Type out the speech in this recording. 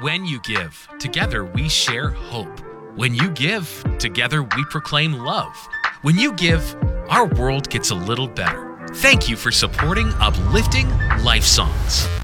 When you give, together we share hope. When you give, together we proclaim love. When you give, our world gets a little better. Thank you for supporting Uplifting Life Songs.